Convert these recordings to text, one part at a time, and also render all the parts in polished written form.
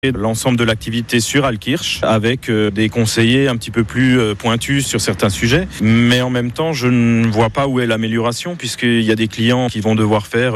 L'ensemble de l'activité sur Altkirch avec des conseillers un petit peu plus pointus sur certains sujets. Mais en même temps, je ne vois pas où est l'amélioration puisqu'il y a des clients qui vont devoir faire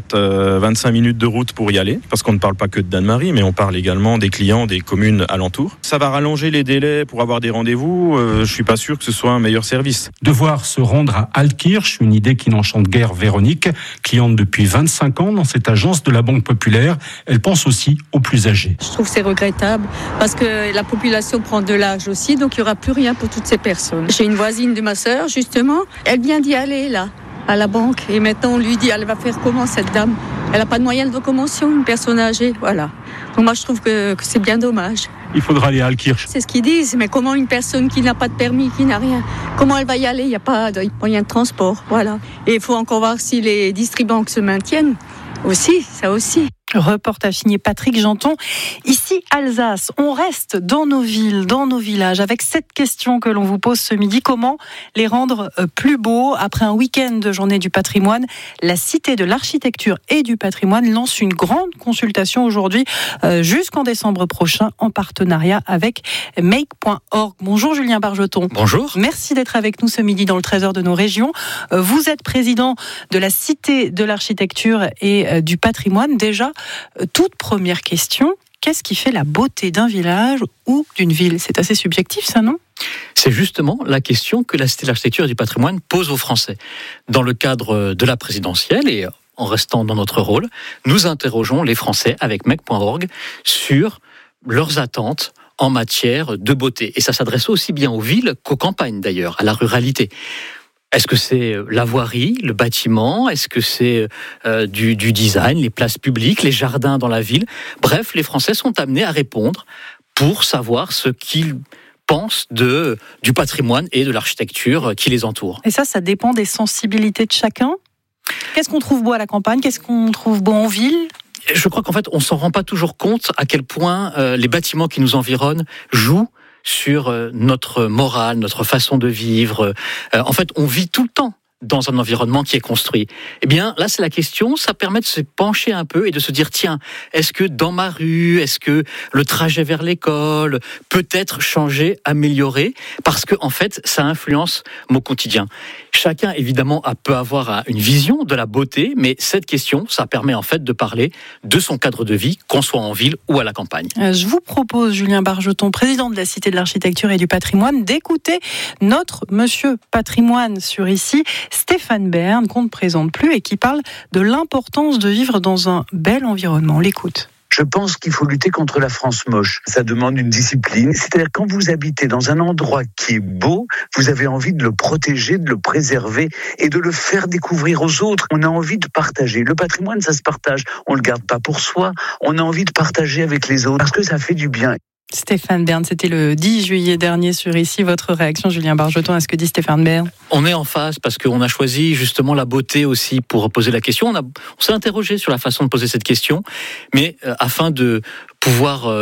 25 minutes de route pour y aller parce qu'on ne parle pas que de Dannemarie, mais on parle également des clients des communes alentours. Ça va rallonger les délais pour avoir des rendez-vous. Je suis pas sûr que ce soit un meilleur service. Devoir se rendre à Altkirch, une idée qui n'enchante guère Véronique, cliente depuis 25 ans dans cette agence de la Banque Populaire. Elle pense aussi aux plus âgés. Je trouve que c'est regrettable parce que la population prend de l'âge aussi, donc il n'y aura plus rien pour toutes ces personnes. J'ai une voisine de ma sœur, justement, elle vient d'y aller là, à la banque, et maintenant on lui dit, elle va faire comment cette dame ? Elle n'a pas de moyens de locomotion, une personne âgée, voilà. Donc moi je trouve que c'est bien dommage. Il faudra aller à Altkirch. C'est ce qu'ils disent, mais comment une personne qui n'a pas de permis, qui n'a rien, comment elle va y aller ? Il n'y a pas de moyen de transport, voilà. Et il faut encore voir si les distribanques se maintiennent aussi, ça aussi. Reportage signé Patrick Janton. Ici, Alsace, on reste dans nos villes, dans nos villages, avec cette question que l'on vous pose ce midi. Comment les rendre plus beaux ? Après un week-end de journée du patrimoine, la Cité de l'Architecture et du Patrimoine lance une grande consultation aujourd'hui jusqu'en décembre prochain en partenariat avec make.org. Bonjour Julien Bargeton. Bonjour. Merci d'être avec nous ce midi dans le Trésor de nos régions. Vous êtes président de la Cité de l'Architecture et du Patrimoine. Déjà, toute première question, qu'est-ce qui fait la beauté d'un village ou d'une ville ? C'est assez subjectif ça, non ? C'est justement la question que la Cité de l'Architecture et du Patrimoine pose aux Français. Dans le cadre de la présidentielle et en restant dans notre rôle, nous interrogeons les Français avec make.org sur leurs attentes en matière de beauté. Et ça s'adresse aussi bien aux villes qu'aux campagnes d'ailleurs, à la ruralité. Est-ce que c'est la voirie, le bâtiment ? Est-ce que c'est du design, les places publiques, les jardins dans la ville ? Bref, les Français sont amenés à répondre pour savoir ce qu'ils pensent du patrimoine et de l'architecture qui les entoure. Et ça dépend des sensibilités de chacun ? Qu'est-ce qu'on trouve beau à la campagne ? Qu'est-ce qu'on trouve beau en ville ? Je crois qu'en fait, on ne s'en rend pas toujours compte à quel point les bâtiments qui nous environnent jouent sur notre morale, notre façon de vivre. En fait, on vit tout le temps dans un environnement qui est construit. Eh bien, là, c'est la question, ça permet de se pencher un peu et de se dire, tiens, est-ce que dans ma rue, est-ce que le trajet vers l'école peut être changé, amélioré ? Parce que, en fait, ça influence mon quotidien. Chacun, évidemment, peut avoir une vision de la beauté, mais cette question, ça permet en fait de parler de son cadre de vie, qu'on soit en ville ou à la campagne. Je vous propose, Julien Bargeton, président de la Cité de l'Architecture et du Patrimoine, d'écouter notre Monsieur Patrimoine sur ici, Stéphane Bern, qu'on ne présente plus et qui parle de l'importance de vivre dans un bel environnement. On l'écoute. Je pense qu'il faut lutter contre la France moche. Ça demande une discipline. C'est-à-dire quand vous habitez dans un endroit qui est beau, vous avez envie de le protéger, de le préserver et de le faire découvrir aux autres. On a envie de partager. Le patrimoine, ça se partage. On le garde pas pour soi. On a envie de partager avec les autres parce que ça fait du bien. Stéphane Bern, c'était le 10 juillet dernier sur ici. Votre réaction, Julien Bargeton, à ce que dit Stéphane Bern ? On est en phase parce qu'on a choisi justement la beauté aussi pour poser la question. On s'est interrogé sur la façon de poser cette question, mais afin de pouvoir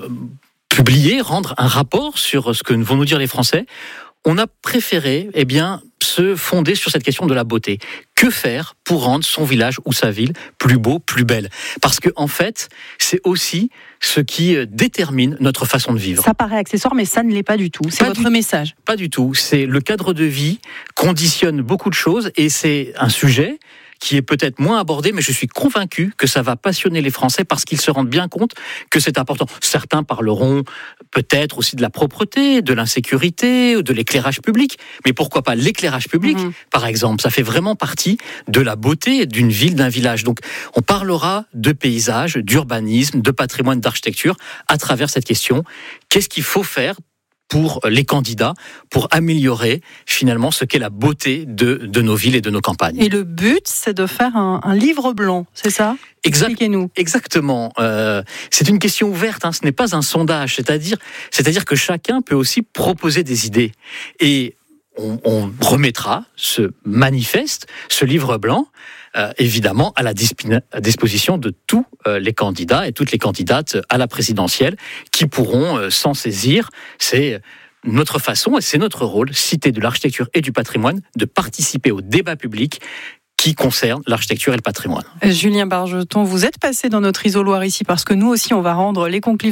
publier, rendre un rapport sur ce que vont nous dire les Français, on a préféré se fonder sur cette question de la beauté. Que faire pour rendre son village ou sa ville plus beau, plus belle ? Parce que en fait, c'est aussi ce qui détermine notre façon de vivre. Ça paraît accessoire, mais ça ne l'est pas du tout. C'est votre message. Pas du tout. C'est le cadre de vie conditionne beaucoup de choses et c'est un sujet qui est peut-être moins abordé, mais je suis convaincu que ça va passionner les Français parce qu'ils se rendent bien compte que c'est important. Certains parleront peut-être aussi de la propreté, de l'insécurité, de l'éclairage public, mais pourquoi pas l'éclairage public, par exemple. Ça fait vraiment partie de la beauté d'une ville, d'un village. Donc, on parlera de paysage, d'urbanisme, de patrimoine, d'architecture à travers cette question. Qu'est-ce qu'il faut faire pour les candidats, pour améliorer finalement ce qu'est la beauté de nos villes et de nos campagnes. Et le but, c'est de faire un livre blanc, c'est ça ? Expliquez-nous. Exactement. C'est une question ouverte, ce n'est pas un sondage, c'est-à-dire que chacun peut aussi proposer des idées. Et on remettra ce manifeste, ce livre blanc, évidemment à la disposition de tous les candidats et toutes les candidates à la présidentielle qui pourront s'en saisir. C'est notre façon et c'est notre rôle, Cité de l'Architecture et du Patrimoine, de participer au débat public qui concerne l'architecture et le patrimoine. Julien Bargeton, vous êtes passé dans notre isoloir ici parce que nous aussi on va rendre les conclusions